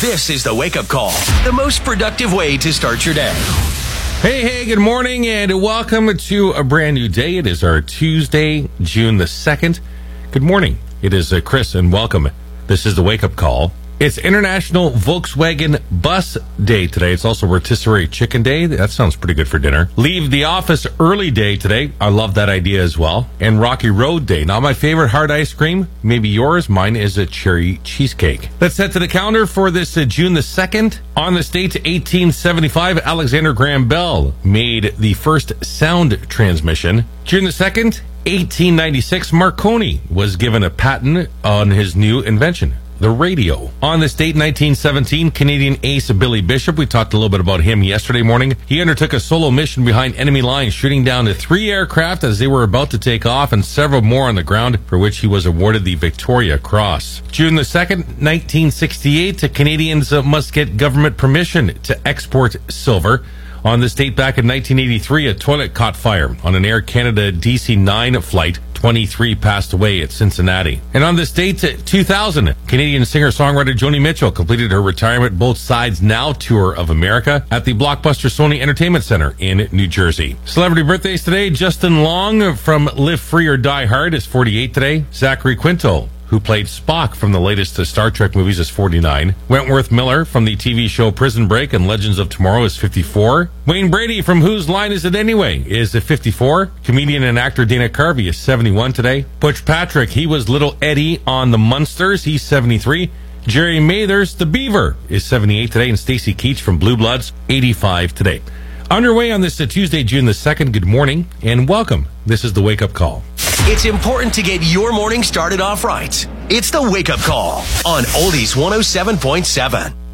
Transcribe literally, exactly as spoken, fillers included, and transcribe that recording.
This is the Wake Up Call, the most productive way to start your day. Hey, hey, good morning and welcome to a brand new day. It is our Tuesday, June the second. Good morning. It is uh, Chris and welcome. This is the Wake Up Call. It's International Volkswagen Bus Day today. It's also Rotisserie Chicken Day. That sounds pretty good for dinner. Leave the Office Early Day today. I love that idea as well. And Rocky Road Day. Not my favorite hard ice cream. Maybe yours. Mine is a cherry cheesecake. Let's head to the calendar for this uh, June the second. On this date, eighteen seventy-five, Alexander Graham Bell made the first sound transmission. June the second, eighteen ninety-six, Marconi was given a patent on his new invention, the radio. On this date, nineteen seventeen, Canadian ace Billy Bishop, we talked a little bit about him yesterday morning. He undertook a solo mission behind enemy lines, shooting down the three aircraft as they were about to take off and several more on the ground, for which he was awarded the Victoria Cross. June the second, nineteen sixty-eight, Canadians must get government permission to export silver. On this date back in nineteen eighty-three, a toilet caught fire on an Air Canada D C nine flight. twenty-three passed away at Cincinnati. And on this date, two thousand, Canadian singer-songwriter Joni Mitchell completed her retirement Both Sides Now tour of America at the Blockbuster Sony Entertainment Center in New Jersey. Celebrity birthdays today, Justin Long from Live Free or Die Hard is forty-eight today. Zachary Quinto, who played Spock from the latest Star Trek movies, is forty-nine. Wentworth Miller from the T V show Prison Break and Legends of Tomorrow is fifty-four. Wayne Brady from Whose Line Is It Anyway is fifty-four. Comedian and actor Dana Carvey is seventy-one today. Butch Patrick, he was Little Eddie on the Munsters, he's seventy-three. Jerry Mathers, the Beaver, is seventy-eight today. And Stacy Keach from Blue Bloods, eighty-five today. Underway on this uh, Tuesday, June the second, good morning and welcome. This is the Wake Up Call. It's important to get your morning started off right. It's the Wake Up Call on Oldies one oh seven point seven.